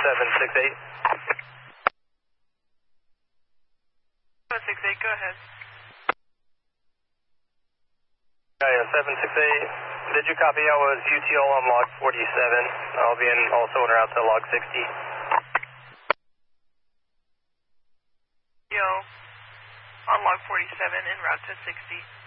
768. 768, go ahead. Gaia 768. Did you copy? I was UTL on log 47. I'll be in also en route to log 60. Yo, on log 47 en route to 60.